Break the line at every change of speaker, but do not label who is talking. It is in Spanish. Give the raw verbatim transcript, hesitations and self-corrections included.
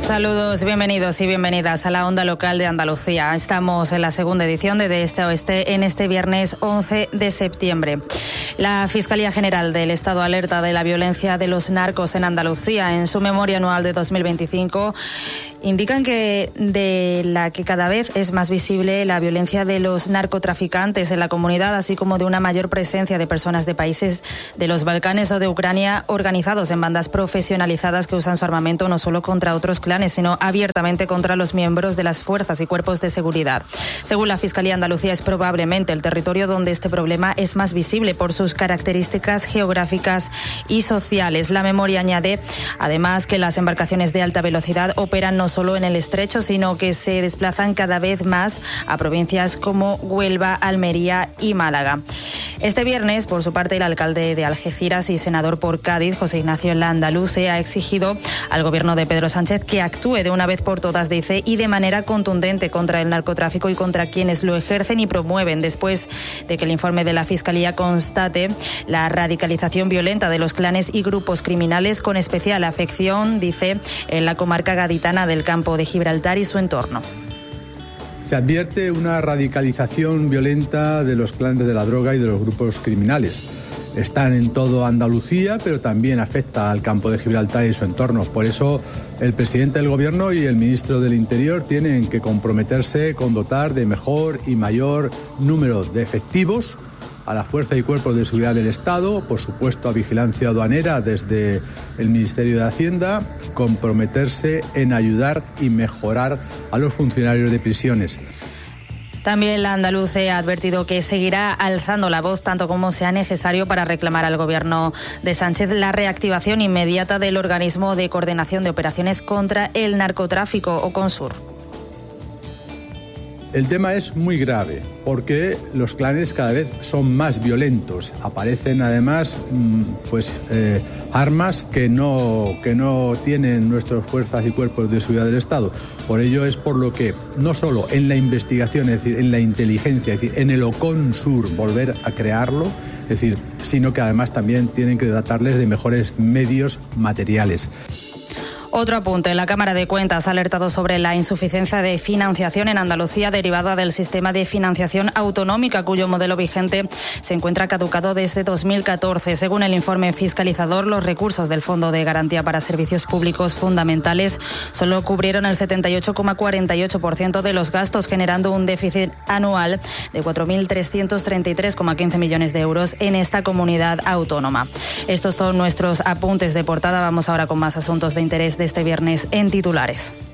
Saludos, bienvenidos y bienvenidas a la Onda Local de Andalucía. Estamos en la segunda edición de De Este a Oeste en este viernes once de septiembre. La Fiscalía General del Estado alerta de la violencia de los narcos en Andalucía. En su memoria anual de dos mil veinticinco indican que de la que cada vez es más visible la violencia de los narcotraficantes en la comunidad, así como de una mayor presencia de personas de países de los Balcanes o de Ucrania organizados en bandas profesionalizadas que usan su armamento no solo contra otros clanes, sino abiertamente contra los miembros de las fuerzas y cuerpos de seguridad. Según la Fiscalía, Andalucía es probablemente el territorio donde este problema es más visible por sus características geográficas y sociales. La memoria añade, además, que las embarcaciones de alta velocidad operan no solo en el estrecho, sino que se desplazan cada vez más a provincias como Huelva, Almería y Málaga. Este viernes, por su parte, el alcalde de Algeciras y senador por Cádiz, José Ignacio Landaluce, ha exigido al gobierno de Pedro Sánchez que actúe de una vez por todas, dice, y de manera contundente contra el narcotráfico y contra quienes lo ejercen y promueven, después de que el informe de la Fiscalía constate la radicalización violenta de los clanes y grupos criminales, con especial afección, dice, en la comarca gaditana del Campo de Gibraltar y su entorno.
Se advierte una radicalización violenta de los clanes de la droga y de los grupos criminales. Están en todo Andalucía, pero también afecta al Campo de Gibraltar y su entorno. Por eso, el presidente del Gobierno y el ministro del Interior tienen que comprometerse con dotar de mejor y mayor número de efectivos a la Fuerza y Cuerpos de Seguridad del Estado, por supuesto a Vigilancia Aduanera desde el Ministerio de Hacienda, comprometerse en ayudar y mejorar a los funcionarios de prisiones.
También la andaluce ha advertido que seguirá alzando la voz tanto como sea necesario para reclamar al gobierno de Sánchez la reactivación inmediata del organismo de coordinación de operaciones contra el narcotráfico, o CONSUR.
El tema es muy grave porque los clanes cada vez son más violentos. Aparecen además pues eh, armas que no, que no tienen nuestras fuerzas y cuerpos de seguridad del Estado. Por ello es por lo que no solo en la investigación, es decir, en la inteligencia, es decir, en el OCONSUR volver a crearlo, es decir, sino que además también tienen que dotarles de mejores medios materiales.
Otro apunte. La Cámara de Cuentas ha alertado sobre la insuficiencia de financiación en Andalucía derivada del sistema de financiación autonómica, cuyo modelo vigente se encuentra caducado desde dos mil catorce. Según el informe fiscalizador, los recursos del Fondo de Garantía para Servicios Públicos Fundamentales solo cubrieron el setenta y ocho coma cuarenta y ocho por ciento de los gastos, generando un déficit anual de cuatro mil trescientos treinta y tres coma quince millones de euros en esta comunidad autónoma. Estos son nuestros apuntes de portada. Vamos ahora con más asuntos de interés de este viernes en titulares.